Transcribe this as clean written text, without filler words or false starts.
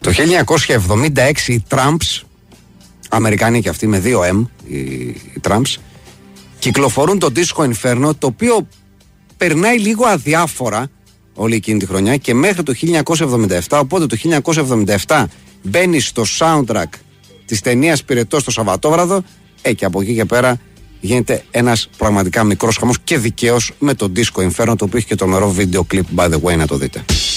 Το 1976 οι Tramps, Αμερικάνοι και αυτοί με 2M, οι Tramps, κυκλοφορούν το Disco Inferno, το οποίο περνάει λίγο αδιάφορα όλη εκείνη τη χρονιά και μέχρι το 1977, οπότε το 1977 μπαίνει στο soundtrack της ταινίας Πυρετός το Σαββατόβραδο και από εκεί και πέρα γίνεται ένας πραγματικά μικρός χαμός και δικαίως με το Disco Inferno, το οποίο έχει και το μερό βίντεο κλιπ, by the way, να το δείτε.